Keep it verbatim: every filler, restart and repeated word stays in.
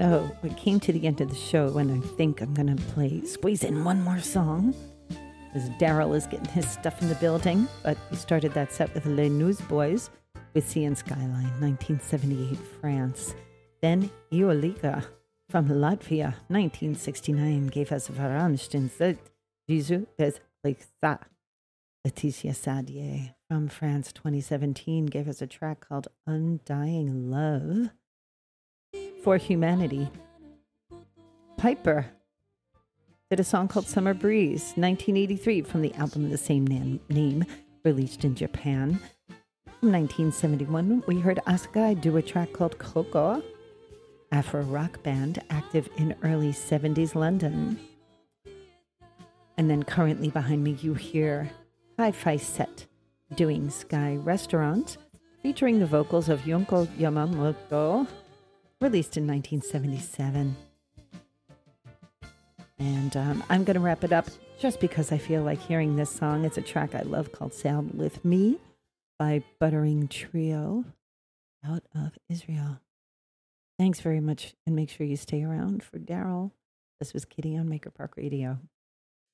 So we came to the end of the show, and I think I'm going to play, squeeze in one more song, as Daryl is getting his stuff in the building. But we started that set with Les Newsboys with Sea and Skyline, nineteen seventy-eight, France. Then Ioliga from Latvia, nineteen sixty-nine, gave us Veransten Zelt, Jésus bez Lexa. Laetitia Sadier from France, twenty seventeen, gave us a track called Undying Love. For Humanity, Piper did a song called Summer Breeze, nineteen eighty-three, from the album of the same name, released in Japan. From nineteen seventy-one, we heard Asgai do a track called Coco, Afro rock band active in early seventies London. And then currently behind me, you hear Hi-Fi Set doing Sky Restaurant, featuring the vocals of Yunko Yamamoto, released in nineteen seventy-seven. And um, I'm going to wrap it up just because I feel like hearing this song. It's a track I love called Sail With Me by Buttering Trio out of Israel. Thanks very much, and make sure you stay around for Daryl. This was Kitty on Maker Park Radio.